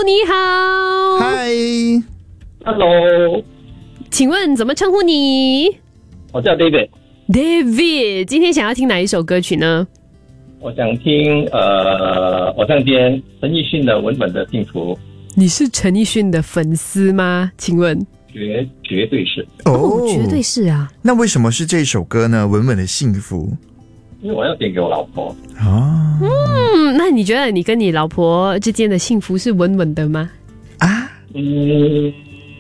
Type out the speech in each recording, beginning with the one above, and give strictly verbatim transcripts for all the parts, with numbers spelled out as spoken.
你好。 嗨 Hello， 请问怎么称呼你？ 我叫 David。 David， 今天想要听哪一首歌曲呢？ 我想听呃，我唱边陈奕迅的《稳稳的幸福》。 你是陈奕迅的粉丝吗？请问？ 绝绝对是。 哦，绝对是啊。 那为什么是这首歌呢？稳稳的幸福。 因为我要点给我老婆。 哦， 嗯，那你觉得你跟你老婆之间的幸福是稳稳的吗？ 啊， 嗯，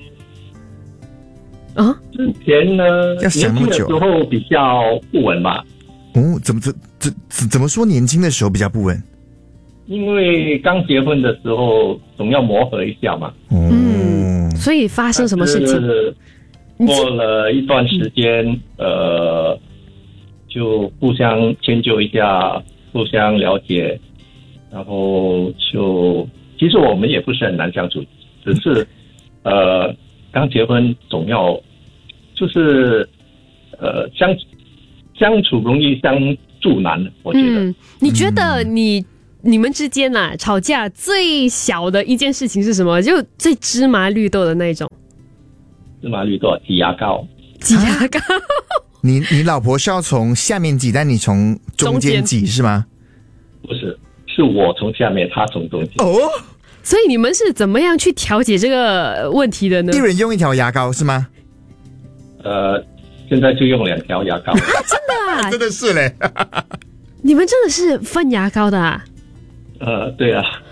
啊， 之前呢， 要想那么久年轻的时候比较不稳嘛。 哦，怎么怎怎怎怎么说？年轻的时候比较不稳。 因为刚结婚的时候总要磨合一下嘛。 哦， 嗯，所以发生什么事情？ 过了一段时间，呃，就互相迁就一下，互相了解，然后就其实我们也不是很难相处，只是呃刚结婚总要就是呃相相处容易相处难，我觉得。 嗯，你觉得你、你们之间啊吵架最小的一件事情是什么？就最芝麻绿豆的那一种。 芝麻绿豆挤牙膏。 挤牙膏。 你你老婆是要从下面挤，但你从中间挤是吗？ 不是，是我从下面，他从中间。 哦， 所以你们是怎么样去调解这个问题的呢？ 一人用一条牙膏是吗？ 呃，现在就用两条牙膏。 真的啊？ 真的是嘞。 你们真的是分牙膏的啊？ 呃，对啊。